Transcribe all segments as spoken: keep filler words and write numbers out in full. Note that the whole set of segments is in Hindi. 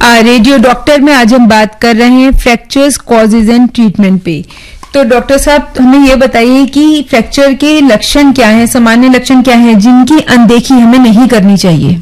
रेडियो डॉक्टर में आज हम बात कर रहे हैं फ्रैक्चर्स कॉजेज एंड ट्रीटमेंट पे। तो डॉक्टर साहब हमें ये बताइए कि फ्रैक्चर के लक्षण क्या हैं, सामान्य लक्षण क्या हैं जिनकी अनदेखी हमें नहीं करनी चाहिए।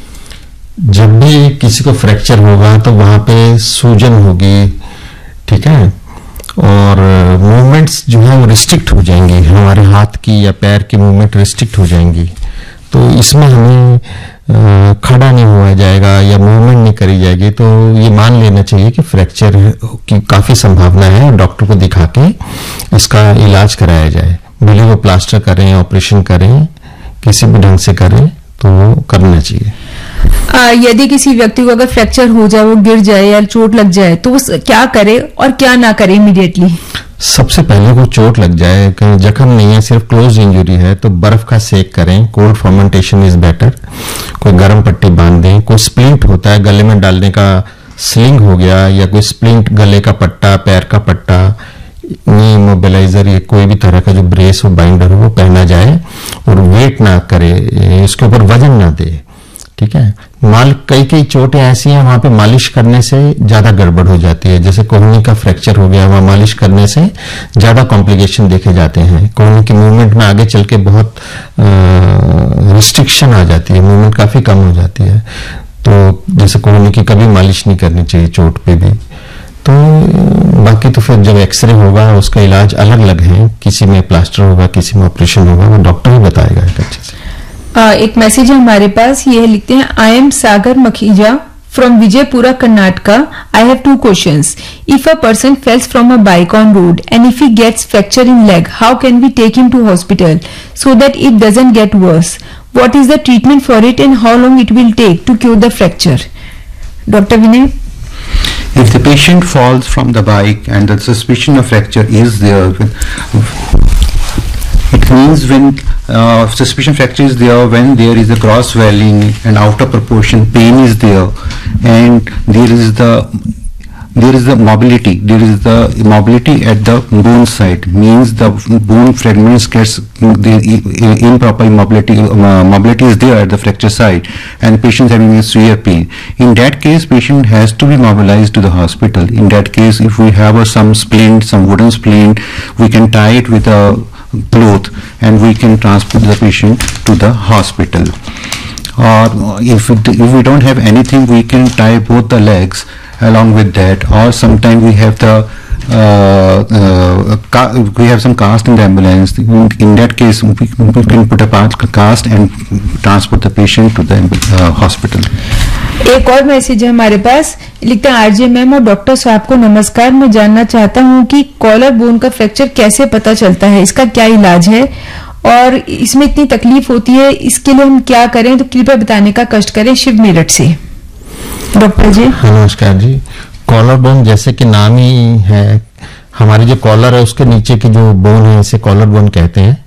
जब भी किसी को फ्रैक्चर होगा तो वहां पे सूजन होगी, ठीक है, और मूवमेंट्स जो है वो रिस्ट्रिक्ट हो जाएंगी, हमारे हाथ की या पैर की मूवमेंट रिस्ट्रिक्ट हो जाएंगी। तो इसमें हमें खड़ा नहीं हुआ जाएगा या मूवमेंट नहीं करी जाएगी, तो ये मान लेना चाहिए कि फ्रैक्चर की काफी संभावना है और डॉक्टर को दिखा के इसका इलाज कराया जाए। भले वो प्लास्टर करें, ऑपरेशन करें, किसी भी ढंग से करें तो करना चाहिए। आ, यदि किसी व्यक्ति को अगर फ्रैक्चर हो जाए, वो गिर जाए या चोट लग जाए, तो वो क्या करे और क्या ना करे इमीडिएटली? सबसे पहले वो चोट लग जाए, कहीं जख्म नहीं है, सिर्फ क्लोज इंजरी है, तो बर्फ का सेक करें, कोल्ड फर्मेंटेशन इज बेटर। कोई गर्म पट्टी बांध दें। कोई स्प्लिंट होता है गले में डालने का, स्लिंग हो गया, या कोई स्प्लिंट गले का पट्टा, पैर का पट्टा, नी मोबिलाइजर, ये कोई भी तरह का जो ब्रेस हो, बाइंडर हो, वो पहना जाए और वेट ना करे, इसके ऊपर वजन ना दे, ठीक है। माल कई कई चोटें ऐसी हैं वहां पे मालिश करने से ज्यादा गड़बड़ हो जाती है। जैसे कोहनी का फ्रैक्चर हो गया, वहां मालिश करने से ज्यादा कॉम्प्लिकेशन देखे जाते हैं। कोहनी की मूवमेंट में आगे चल के बहुत रिस्ट्रिक्शन आ जाती है, मूवमेंट काफी कम हो जाती है। तो जैसे कोहनी की कभी मालिश नहीं करनी चाहिए चोट पे भी। तो बाकी तो फिर जब एक्सरे होगा उसका इलाज अलग अलग है, किसी में प्लास्टर होगा, किसी में ऑपरेशन होगा, वो डॉक्टर ही बताएगा एक अच्छे से। Uh, एक मैसेज है हमारे पास, ये लिखते हैं, I am Sagar Makhija from Vijayapura Karnataka. I have two questions. If a person fails from a bike on road and if he gets fracture in leg, how can we take him to hospital so that it doesn't get worse? What is the treatment for it and how long it will take to cure the fracture? Doctor Vinay. If the patient falls from the bike and the suspicion of fracture is there, it means when uh, suspicion fracture is there when there is a cross swelling and out of proportion pain is there, and there is the there is the mobility there is the mobility at the bone side, means the bone fragments gets the improper mobility uh, mobility is there at the fracture side, and the patient is having a severe pain. In that case, patient has to be mobilized to the hospital. In that case, if we have uh, some splint, some wooden splint, we can tie it with a cloth and we can transport the patient to the hospital. Or if it, if we don't have anything, we can tie both the legs along with that, or sometimes we have the uh, uh, ca- we have some cast in the ambulance. In, in that case, we, we can put a cast and transport the patient to the uh, hospital. एक और मैसेज है हमारे पास, लिखता है, आरजे मैम और डॉक्टर साहब को नमस्कार। मैं जानना चाहता हूं कि कॉलर बोन का फ्रैक्चर कैसे पता चलता है, इसका क्या इलाज है और इसमें इतनी तकलीफ होती है, इसके लिए हम क्या करें, तो कृपया बताने का कष्ट करें। शिव मेरठ से। डॉक्टर जी। नमस्कार जी। कॉलर बोन जैसे कि नाम ही है, हमारी जो कॉलर है उसके नीचे की जो बोन है इसे कॉलर बोन कहते हैं।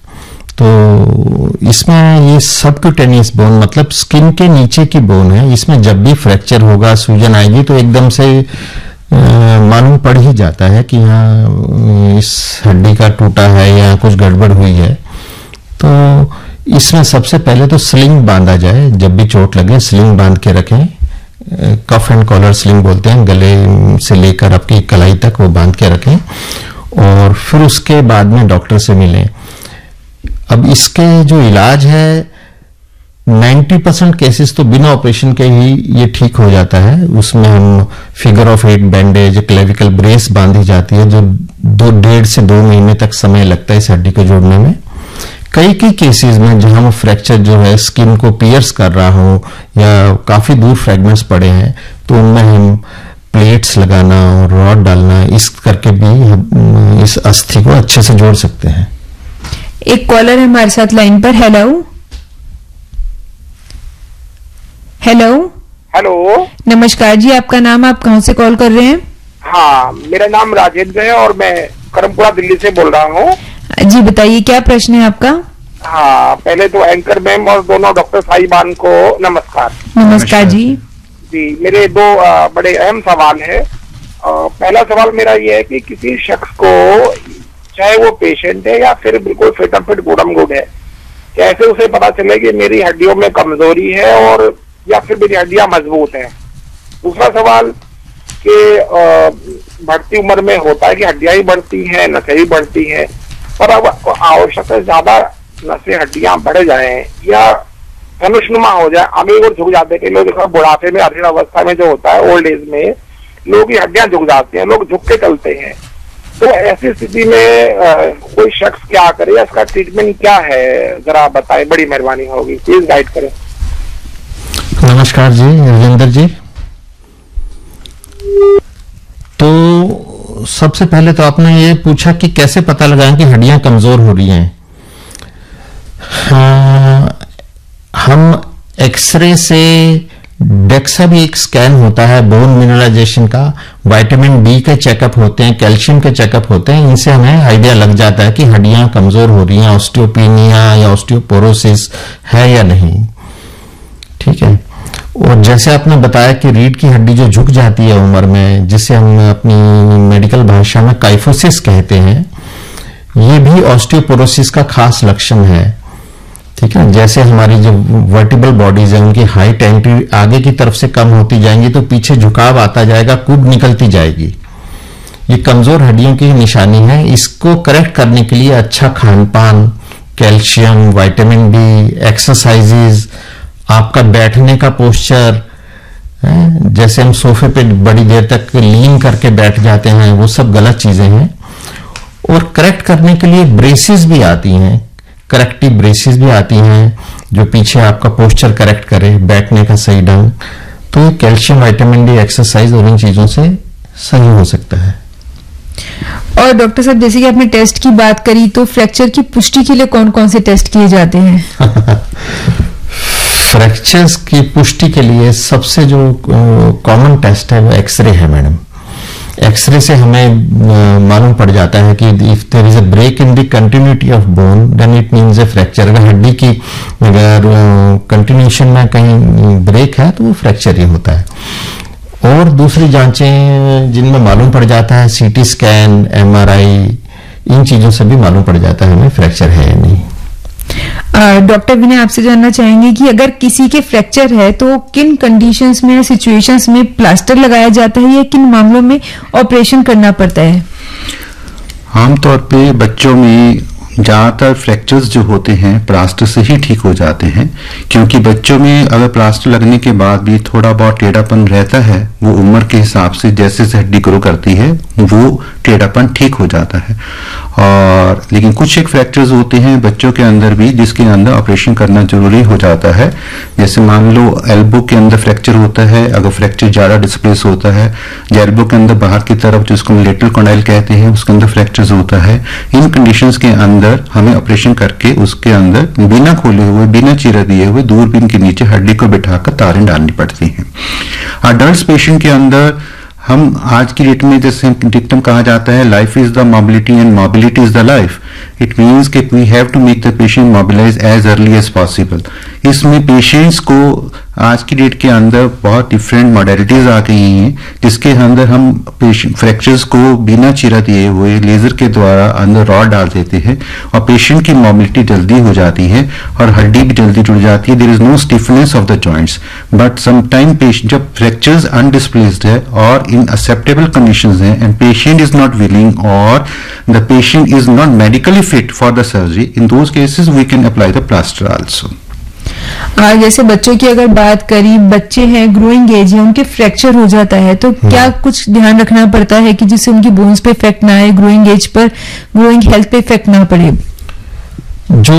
तो इसमें ये सबक्यूटेनियस बोन मतलब स्किन के नीचे की बोन है। इसमें जब भी फ्रैक्चर होगा, सूजन आएगी तो एकदम से मालूम पड़ ही जाता है कि यहाँ इस हड्डी का टूटा है या कुछ गड़बड़ हुई है। तो इसमें सबसे पहले तो स्लिंग बांधा जाए। जब भी चोट लगे स्लिंग बांध के रखें, कफ एंड कॉलर स्लिंग बोलते हैं, गले से लेकर आपकी कलाई तक वो बांध के रखें और फिर उसके बाद में डॉक्टर से मिलें। अब इसके जो इलाज है, नब्बे परसेंट केसेस तो बिना ऑपरेशन के ही ये ठीक हो जाता है। उसमें हम figure of eight bandage, clavicle brace बांधी जाती है जो दो डेढ़ से दो महीने तक समय लगता है इस हड्डी को जोड़ने में। कई कई केसेस में जहां वो फ्रैक्चर जो है स्किन को पियर्स कर रहा हो या काफी दूर फ्रैगमेंट्स पड़े हैं, तो उनमें हम प्लेट्स लगाना और रॉड डालना, इस करके भी हम इस अस्थि को अच्छे से जोड़ सकते हैं। एक कॉलर है हमारे साथ लाइन पर। हेलो हेलो हेलो नमस्कार जी, आपका नाम, आप कहां से कॉल कर रहे हैं? हाँ, मेरा नाम राजेंद्र है और मैं करमपुरा दिल्ली से बोल रहा हूँ। जी बताइए, क्या प्रश्न है आपका? हाँ, पहले तो एंकर मैम और दोनों डॉक्टर साहिबान को नमस्कार। नमस्कार जी। जी, मेरे दो आ, बड़े अहम सवाल है। आ, पहला सवाल मेरा ये है कि किसी शख्स को, चाहे वो पेशेंट है या फिर बिल्कुल फिट एंड फिट गुडम गुड है, कैसे उसे पता चले कि मेरी हड्डियों में कमजोरी है और या फिर मेरी हड्डियां मजबूत हैं? दूसरा सवाल कि बढ़ती उम्र में होता है कि हड्डियां ही बढ़ती हैं, नसें ही बढ़ती हैं, पर अब आवश्यकता से ज्यादा नसें हड्डियां बढ़ जाएं या धनुषनुमा हो जाए, आगे और झुक जाते हैं। लोग देखो बुढ़ापे में, अधेड़ अवस्था में जो होता है, ओल्ड एज में लोग की हड्डियां झुक जाती हैं, लोग झुक के चलते हैं। तो ऐसी स्थिति में आ, कोई शख्स क्या करे, इसका ट्रीटमेंट क्या है, जरा बताएं, बड़ी मेहरबानी होगी, प्लीज गाइड करें। नमस्कार जी रविंदर जी। तो सबसे पहले तो आपने ये पूछा कि कैसे पता लगाएं कि हड्डियां कमजोर हो रही हैं। हाँ, हम एक्सरे से, डेक्सा भी एक स्कैन होता है बोन मिनरलाइजेशन का, विटामिन डी के चेकअप होते हैं, कैल्शियम के चेकअप होते हैं, इनसे हमें आइडिया लग जाता है कि हड्डियां कमजोर हो रही हैं, ऑस्टियोपेनिया या ऑस्टियोपोरोसिस है या नहीं। ठीक है। और जैसे आपने बताया कि रीढ़ की हड्डी जो झुक जाती है उम्र में, जिसे हम अपनी मेडिकल भाषा में काइफोसिस कहते हैं, ये भी ऑस्टियोपोरोसिस का खास लक्षण है। ठीक है। जैसे हमारी जो वर्टिबल बॉडीज है उनकी हाइट एंट्री आगे की तरफ से कम होती जाएंगी तो पीछे झुकाव आता जाएगा, कूद निकलती जाएगी। ये कमजोर हड्डियों की निशानी है। इसको करेक्ट करने के लिए अच्छा खान पान, कैल्शियम, विटामिन डी, एक्सरसाइजेज, आपका बैठने का पोस्चर, जैसे हम सोफे पे बड़ी देर तक लीन करके बैठ जाते हैं, वो सब गलत चीजें हैं। और करेक्ट करने के लिए ब्रेसेस भी आती हैं, करेक्टिव ब्रेसेस भी आती हैं जो पीछे आपका पोस्चर करेक्ट करे, बैठने का सही ढंग। तो कैल्शियम, विटामिन डी, एक्सरसाइज और इन चीजों से सही हो सकता है। और डॉक्टर साहब, जैसे कि आपने टेस्ट की बात करी, तो फ्रैक्चर की पुष्टि के लिए कौन कौन से टेस्ट किए जाते हैं? फ्रैक्चर्स की पुष्टि के लिए सबसे जो कॉमन टेस्ट है वो एक्सरे है मैडम। एक्सरे से हमें मालूम पड़ जाता है कि if there is a break in the continuity of bone then it means A fracture. अगर हड्डी की अगर कंटिन्यूशन में कहीं ब्रेक है तो वो फ्रैक्चर ही होता है। और दूसरी जांचें जिनमें मालूम पड़ जाता है, सीटी स्कैन, एमआरआई, इन चीजों से भी मालूम पड़ जाता है हमें फ्रैक्चर है या नहीं। डॉक्टर विनय, आपसे जानना चाहेंगे कि अगर किसी के फ्रैक्चर है तो किन कंडीशंस में या सिचुएशंस में प्लास्टर लगाया जाता है या किन मामलों में ऑपरेशन करना पड़ता है? आमतौर पे बच्चों में ज्यादातर फ्रैक्चर्स जो होते हैं प्लास्टर से ही ठीक हो जाते हैं, क्योंकि बच्चों में अगर प्लास्टर लगने के बाद भी थोड़ा बहुत टेढ़ापन रहता है, वो उम्र के हिसाब से जैसे जैसे हड्डी ग्रो करती है वो टेढ़ापन ठीक हो जाता है। और लेकिन कुछ एक फ्रैक्चर्स होते हैं बच्चों के अंदर भी जिसके अंदर ऑपरेशन करना जरूरी हो जाता है। जैसे मान लो एल्बो के अंदर फ्रैक्चर होता है, अगर फ्रैक्चर ज्यादा डिस्प्लेस होता है, या एल्बो के अंदर बाहर की तरफ जिसको लेटरल कॉन्डाइल कहते हैं उसके अंदर फ्रैक्चर्स होता है, इन कंडीशंस के अंदर हमें ऑपरेशन करके उसके अंदर बिना खोले हुए, बिना चीरा दिए हुए दूरबीन के नीचे हड्डी को बिठाकर तारें डालनी पड़ती हैं। अडल्ट पेशेंट के अंदर हम आज की डेट में जैसे डिक्टम कहा जाता है, life is the mobility and mobility is the life. It means कि we have to make the patient mobilise as early as possible. इसमें पेशेंट्स को आज की डेट के अंदर बहुत डिफरेंट मॉडलिटीज आ गई हैं जिसके अंदर हम पेशेंट फ्रैक्चर्स को बिना चीरा दिए हुए लेजर के द्वारा अंदर रॉड डाल देते हैं और पेशेंट की मोबिलिटी जल्दी हो जाती है और हड्डी भी जल्दी जुड़ जाती है। There is no stiffness of the joints, but sometime patient जब फ्रैक्चर्स अनडिस्प्लेस्ड है और इन एक्सेप्टेबल कंडीशंस है and patient is not willing और the patient is not medically fit for the surgery, in those cases we can apply the plaster also. आ, जैसे बच्चों की अगर बात करी, बच्चे हैं, ग्रोइंग एज है, उनके फ्रैक्चर हो जाता है तो क्या कुछ ध्यान रखना पड़ता है कि जिससे उनकी बोन्स पे इफेक्ट ना आए, growing as per, growing health पे इफेक्ट ना पड़े? जो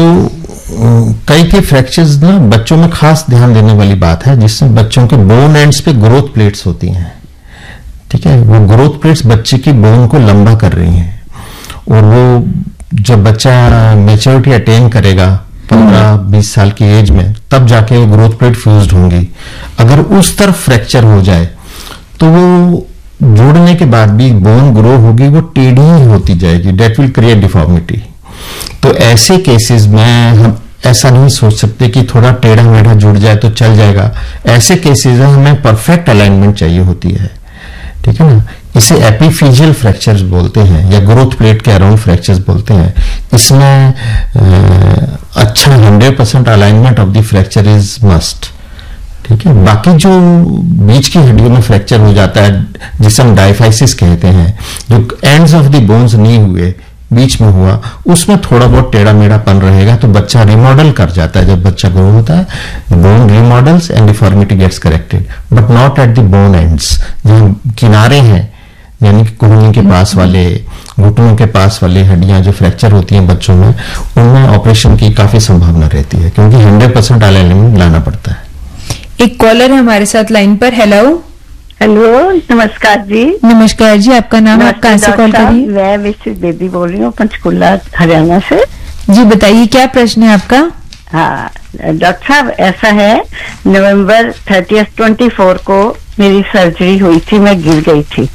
कई के फ्रैक्चर्स ना बच्चों में खास ध्यान देने वाली बात है, जिससे बच्चों के बोन एंड्स पे ग्रोथ प्लेट्स होती हैं। ठीक है, वो ग्रोथ प्लेट्स बच्चे की बोन को लंबा कर रही हैं और वो जब बच्चा मेच्योरिटी अटेन करेगा पंद्रह बीस साल की एज में, तब जाके वो ग्रोथ प्लेट फ्यूज्ड होंगी। अगर उस तरफ फ्रैक्चर हो जाए तो वो जोड़ने के बाद भी बोन ग्रो होगी, वो टेढ़ी ही होती जाएगी, डेट विल क्रिएट डिफॉर्मिटी। तो ऐसे केसेस में हम ऐसा नहीं सोच सकते कि थोड़ा टेढ़ा मेढ़ा जुड़ जाए तो चल जाएगा। ऐसे केसेस में हमें परफेक्ट अलाइनमेंट चाहिए होती है। ठीक है ना, इसे एपिफिजियल फ्रैक्चर्स बोलते हैं या ग्रोथ प्लेट के अराउंड फ्रैक्चर्स बोलते हैं। इसमें अच्छा hundred percent alignment of the fracture is must. ठीक है। बाकी जो बीच की हड्डियों में फ्रैक्चर हो जाता है, जिसे हम डायफाइसिस कहते हैं, जो एंड्स ऑफ द बोन्स नहीं हुए, बीच में हुआ, उसमें थोड़ा बहुत टेढ़ा मेढ़ापन रहेगा, तो बच्चा रिमॉडल कर जाता है। जब बच्चा ग्रो होता है, bone रिमॉडल्स and deformity gets corrected, but not at the bone ends. जहां किनारे हैं, यानी कि कोहनी के पास वाले, घुटनों के पास वाले हड्डियां जो फ्रैक्चर होती हैं बच्चों में, उनमें ऑपरेशन की काफी संभावना रहती है, क्योंकि हंड्रेड परसेंट अलाइनमेंट लाना पड़ता है। एक कॉलर है हमारे साथ लाइन पर। हेलो हेलो, नमस्कार जी। नमस्कार जी, आपका नाम, आप कहाँ से कॉल कर रही हैं? मैं मिसेस बेबी बोल रही हूँ, पंचकुला हरियाणा से। जी बताइए, क्या प्रश्न है आपका? हाँ डॉक्टर साहब, ऐसा है, नवंबर थर्टियथ ट्वेंटी फोर को मेरी सर्जरी हुई थी, मैं गिर गई थी,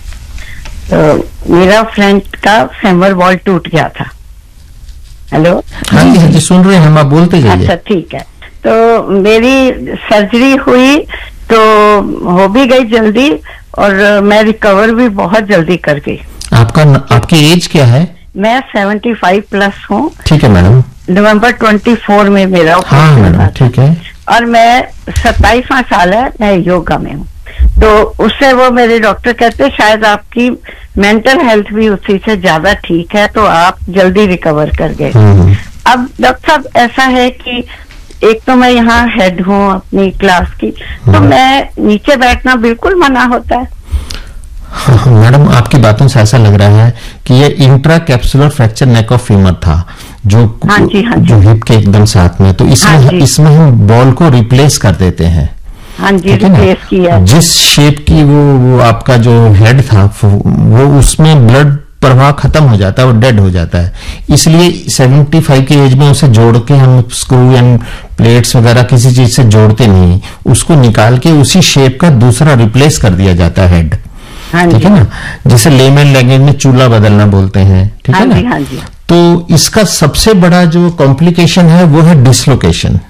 तो मेरा फ्रंट का फेमर वॉल टूट गया था। हेलो, हाँ जी, हाँ जी, सुन रहे हैं हम, आप बोलते जाइए। अच्छा ठीक है। तो मेरी सर्जरी हुई तो हो भी गई जल्दी, और मैं रिकवर भी बहुत जल्दी कर गई। आपका आपकी एज क्या है? मैं सेवेंटी फाइव प्लस हूँ। ठीक है मैडम। नवंबर ट्वेंटी फोर में मेरा हाँ मैडम, ठीक है। और मैं सत्ताईसवां साल है, मैं योगा में हूँ, तो उससे वो मेरे डॉक्टर कहते शायद आपकी मेंटल हेल्थ भी उसी से ज्यादा ठीक है, तो आप जल्दी रिकवर कर गए। अब डॉक्टर साहब ऐसा है कि एक तो मैं यहाँ हेड हूँ अपनी क्लास की, तो मैं नीचे बैठना बिल्कुल मना होता है। हाँ, मैडम आपकी बातों से ऐसा लग रहा है कि ये intra capsular fracture neck of femur था, जो हाँ जी, हाँ जी। जो हिप के एकदम साथ में, तो इसमें हाँ इसमें हम बॉल को रिप्लेस कर देते हैं। हाँ जी, रिप्लेस किया। जिस शेप की वो, वो आपका जो हेड था, वो उसमें ब्लड प्रवाह खत्म हो जाता है, वो डेड हो जाता है। इसलिए पचहत्तर की एज में उसे जोड़ के हम स्क्रू एंड प्लेट्स वगैरह किसी चीज से जोड़ते नहीं, उसको निकाल के उसी शेप का दूसरा रिप्लेस कर दिया जाता है हेड। ठीक है ना, जिसे लेमन लैंग्वेज में चूल्हा बदलना बोलते हैं। ठीक है ना। हाँ जी। तो इसका सबसे बड़ा जो कॉम्प्लिकेशन है वो है डिसलोकेशन।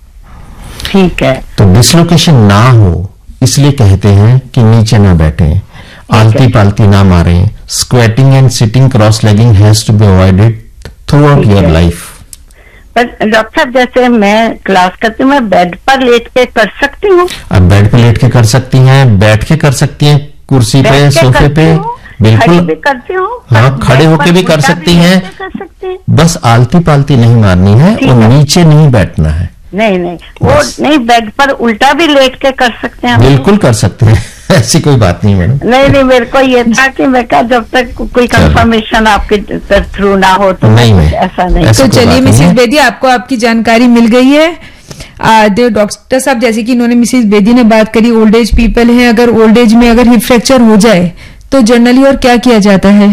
ठीक है। तो डिसलोकेशन ना हो इसलिए कहते हैं कि नीचे ना बैठें, आलती पालती ना मारें, squatting and sitting cross lagging has to be avoided through out your life. पर डॉक्टर साहब, जैसे मैं क्लास करती हूँ, मैं बेड पर लेट के कर सकती हूँ? आप बेड पे लेट के कर सकती हैं, बैठ के कर सकती हैं, कुर्सी पे, सोफे पे, बिल्कुल भी करती हूँ। हाँ, खड़े होके भी कर सकती हैं, बस आलती पालती नहीं मारनी है और नीचे नहीं बैठना है। नहीं नहीं, वो नहीं, बेड पर उल्टा भी लेट के कर सकते हैं? बिल्कुल कर सकते हैं, ऐसी कोई बात नहीं मैडम। नहीं नहीं, मेरे को ये था कि मैं कहा जब तक कोई कंफर्मेशन आपके थ्रू ना हो तो नहीं, नहीं ऐसा नहीं। तो चलिए मिसेस बेदी, आपको आपकी जानकारी मिल गई है। डॉक्टर साहब, जैसे कि इन्होंने मिसेस बेदी ने बात करी, ओल्ड एज पीपल हैं, अगर ओल्ड एज में अगर हिप फ्रैक्चर हो जाए तो जनरली और क्या किया जाता है?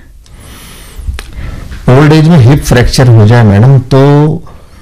ओल्ड एज में हिप फ्रैक्चर हो जाए मैडम, तो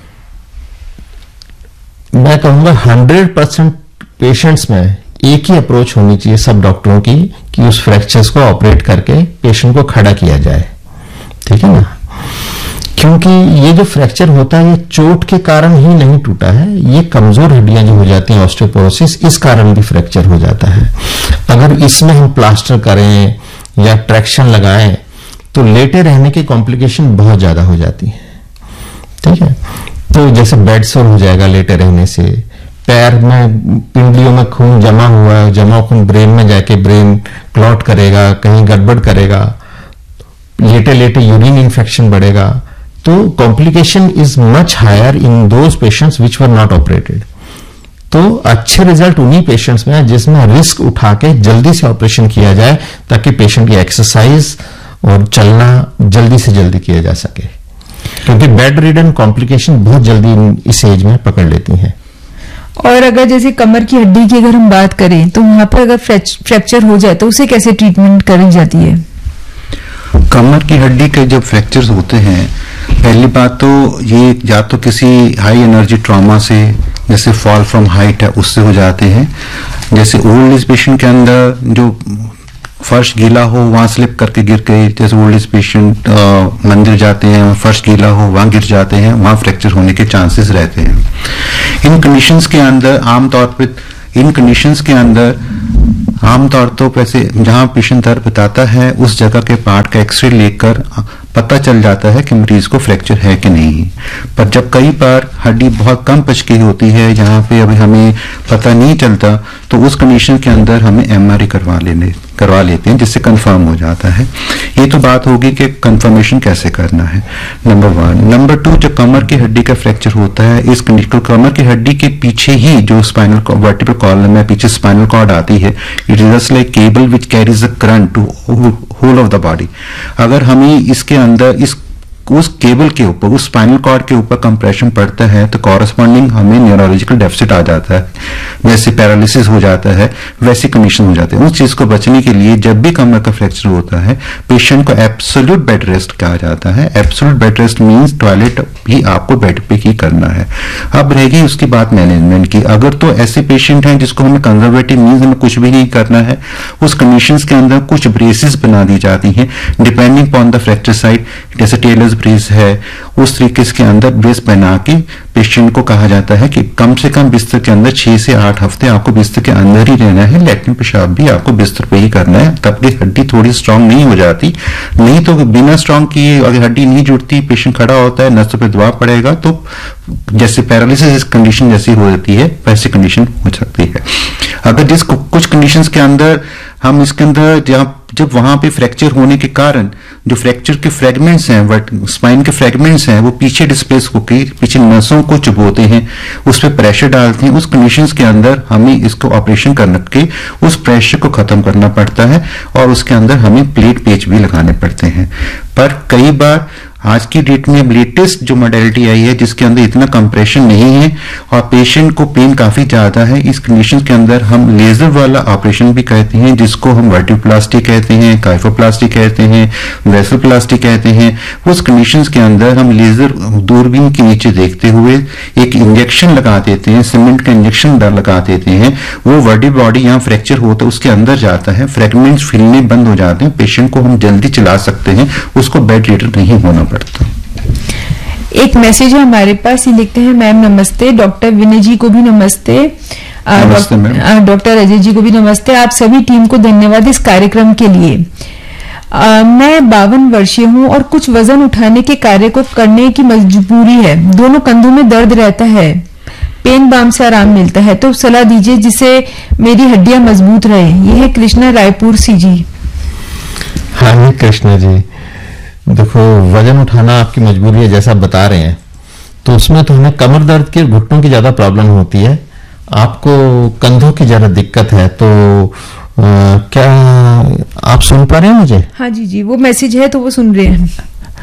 मैं कहूंगा हंड्रेड परसेंट पेशेंट्स में एक ही अप्रोच होनी चाहिए सब डॉक्टरों की, कि उस फ्रैक्चर्स को ऑपरेट करके पेशेंट को खड़ा किया जाए। ठीक है ना, क्योंकि ये जो फ्रैक्चर होता है ये चोट के कारण ही नहीं टूटा है, ये कमजोर हड्डियां जो हो जाती हैं ऑस्टियोपोरोसिस, इस कारण भी फ्रैक्चर हो जाता है। अगर इसमें हम प्लास्टर करें या ट्रैक्शन लगाएं तो लेटे रहने की कॉम्प्लिकेशन बहुत ज्यादा हो जाती है। ठीक है, तो जैसे बेड सोर हो जाएगा लेटे रहने से, पैर में पिंडलियों में खून जमा हुआ है, जमा खून ब्रेन में जाके ब्रेन क्लॉट करेगा, कहीं गड़बड़ करेगा, लेटे लेटे यूरिन इन्फेक्शन बढ़ेगा, तो complication is much higher in those patients which were not operated. तो अच्छे रिजल्ट उन्हीं पेशेंट्स में है जिसमें रिस्क उठा के जल्दी से ऑपरेशन किया जाए, ताकि पेशेंट की एक्सरसाइज और चलना जल्दी से जल्दी किया जा सके, क्योंकि बेड रिडन कॉम्प्लिकेशन बहुत जल्दी इस एज में पकड़ लेती हैं। और अगर जैसे कमर की हड्डी की अगर हम बात करें, तो वहां पर अगर फ्रैक्चर हो जाए तो उसे कैसे ट्रीटमेंट करी जाती है? कमर की हड्डी के जब फ्रैक्चर्स होते हैं, पहली बात तो ये या तो किसी हाई एनर्जी ट्रॉमा से, जैसे फॉल फ्रॉम हाइट है, उससे हो जाते हैं। जैसे ओल्ड एज पेशेंट के अंदर जो फर्श गीला हो वहां स्लिप करके गिर गए, जैसे ओल्ड एज पेशेंट मंदिर जाते हैं, फर्श गीला हो वहां गिर जाते हैं, वहां फ्रैक्चर होने के चांसेस रहते हैं। इन कंडीशंस के अंदर आमतौर पर इन कंडीशंस के अंदर आमतौर तो वैसे जहां पेशेंट दर्द बताता है उस जगह के पार्ट का एक्सरे लेकर पता चल जाता है कि मरीज को फ्रैक्चर है कि नहीं। पर जब कई बार हड्डी बहुत कम पच की होती है, जहाँ पे अभी हमें पता नहीं चलता, तो उस कंडीशन के अंदर हमें एमआरआई करवा लेने करवा लेते हैं, जिससे कंफर्म हो जाता है। ये तो बात होगी कि कंफर्मेशन कैसे करना है, नंबर वन। नंबर टू, जब कमर की हड्डी का फ्रैक्चर होता है, इस कंडीशन कमर की हड्डी के पीछे ही जो स्पाइनल वर्टिब्रल कॉलम है, पीछे स्पाइनल कॉर्ड आती है, it is just like cable which carries a current to whole of the body. अगर हमें इसके अंदर इस उस केबल के ऊपर, उस स्पाइनल कॉर्ड के ऊपर कंप्रेशन पड़ता है, तो कॉरेस्पॉन्डिंग हमें न्यूरोलॉजिकल डेफिसिट आ जाता है, जैसे पैरालिसिस हो जाता है, वैसी कंडीशन हो जाती है। उस चीज को बचने के लिए जब भी कमर का फ्रैक्चर होता है, पेशेंट को एब्सोल्यूट बेड रेस्ट कहा जाता है। Absolute bed rest means toilet भी आपको बेड पे ही करना है। अब रहेगी उसकी बात मैनेजमेंट की। अगर तो ऐसे पेशेंट हैं जिसको हमें कंजर्वेटिव मींस हमें कुछ भी नहीं करना है, उस कंडीशन के अंदर कुछ ब्रेसेस बना दी जाती हैं depending upon the fracture site, जैसे टेलर्स ब्रेस है, उस तरीके के अंदर ब्रेस बना के पेशेंट को कहा जाता है कि कम से कम बिस्तर के अंदर छह से आठ हफ्ते आपको बिस्तर के अंदर ही रहना है, लैट्रिन पेशाब भी आपको बिस्तर पे ही करना है, तब कि हड्डी थोड़ी स्ट्रांग नहीं हो जाती। नहीं तो बिना स्ट्रांग किए अगर हड्डी नहीं जुड़ती, पेशेंट खड़ा होता है, नसों पे दबाव पड़ेगा, तो जैसे पैरालिसिस कंडीशन जैसी हो जाती है, वैसी कंडीशन हो सकती है। अगर जिस कुछ कंडीशंस के अंदर हम इसके अंदर जहाँ जब वहां पे फ्रैक्चर होने के कारण जो फ्रैक्चर के फ्रेगमेंट्स हैं, स्पाइन के फ्रेगमेंट्स हैं, वो पीछे डिस्प्लेस होकर पीछे नसों को चुभोते हैं, उस पर प्रेशर डालते हैं, उस कंडीशंस के अंदर हमें इसको ऑपरेशन करने के उस प्रेशर को खत्म करना पड़ता है, और उसके अंदर हमें प्लेट पेच भी लगाने पड़ते हैं। पर कई बार आज की डेट में लेटेस्ट जो मॉडलिटी आई है, जिसके अंदर इतना कंप्रेशन नहीं है और पेशेंट को पेन काफी ज्यादा है, इस कंडीशन के अंदर हम लेजर वाला ऑपरेशन भी कहते हैं, जिसको हम वर्टिप्लास्टी कहते हैं, काइफोप्लास्टी कहते हैं, वेसलप्लास्टी कहते हैं। उस कंडीशन के अंदर हम लेजर दूरबीन के नीचे देखते हुए एक इंजेक्शन लगा देते हैं, सीमेंट का इंजेक्शन लगा देते हैं, वो वर्टी बॉडी यहाँ फ्रैक्चर होता है उसके अंदर जाता है, फ्रेगमेंट्स फिरने बंद हो जाते हैं, पेशेंट को हम जल्दी चला सकते हैं, उसको बेड रिडर नहीं होना पड़ता। एक मैसेज है हमारे पास, ये लिखते हैं, मैम नमस्ते, डॉक्टर विनय जी को भी नमस्ते, डॉक्टर अजय जी को भी नमस्ते, आप सभी टीम को धन्यवाद इस कार्यक्रम के लिए। आ, मैं बावन वर्षीय हूँ और कुछ वजन उठाने के कार्य को करने की मजबूरी है, दोनों कंधों में दर्द रहता है, पेन बाम से आराम मिलता है, तो सलाह दीजिए जिससे मेरी हड्डियां मजबूत रहे। ये है कृष्णा रायपुर सी जी। हाँ कृष्णा जी, देखो वजन उठाना आपकी मजबूरी है जैसा आप बता रहे हैं, तो उसमें तो हमें कमर दर्द के घुटनों की ज्यादा प्रॉब्लम होती है, आपको कंधों की ज्यादा दिक्कत है, तो आ, क्या आप सुन पा रहे हैं मुझे? हाँ जी जी, वो मैसेज है तो वो सुन रहे हैं।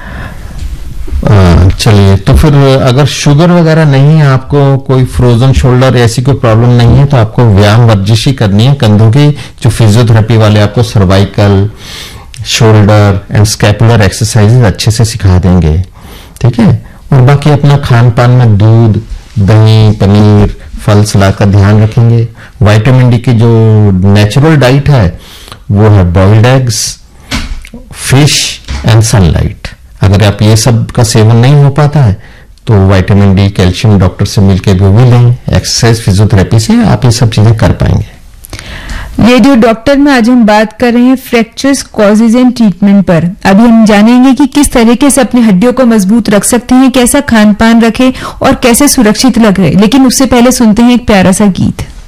चलिए, तो फिर अगर शुगर वगैरह नहीं है, आपको कोई फ्रोजन शोल्डर ऐसी कोई प्रॉब्लम नहीं है, तो आपको व्यायाम वर्जिश ही करनी है कंधों की, जो फिजियोथेरेपी वाले आपको cervical, shoulder and scapular exercises अच्छे से सिखा देंगे, ठीक है। और बाकी अपना खान पान में दूध, दही, पनीर, फल, सलाद का ध्यान रखेंगे। विटामिन डी की जो नेचुरल डाइट है वो है boiled eggs, fish and sunlight. अगर आप ये सब का सेवन नहीं हो पाता है तो विटामिन डी, कैल्शियम डॉक्टर से मिलकर भी भी लें, एक्सरसाइज, फिजियोथेरेपी से आप ये सब चीजें कर पाएंगे। रेडियो डॉक्टर में आज हम बात कर रहे हैं फ्रैक्चर्स, कॉजेज एंड ट्रीटमेंट पर। अभी हम जानेंगे कि किस तरीके से अपनी हड्डियों को मजबूत रख सकते हैं, कैसा खान पान रखें और कैसे सुरक्षित लगे। लेकिन उससे पहले सुनते हैं एक प्यारा सा गीत।